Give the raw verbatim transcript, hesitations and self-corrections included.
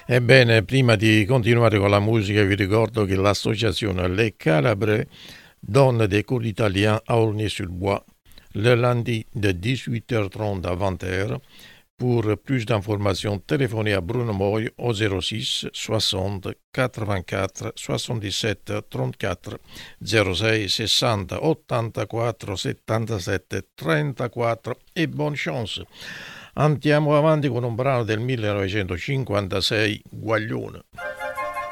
Ebbene, prima di continuare con la musica, vi ricordo che l'associazione Les Calabre donne des cours d'italien à Aulnay-sur-Bois le lundi de dix-huit heures trente à vingt heures. Pour plus d'informations, téléphonez à Bruno Moy au zéro six soixante quatre-vingt-quatre soixante-dix-sept trentaquattro zéro sei sessanta ottantaquattro settantasette trentaquattro e buone chance. Andiamo avanti con un brano del millenovecentocinquantasei, Guaglione.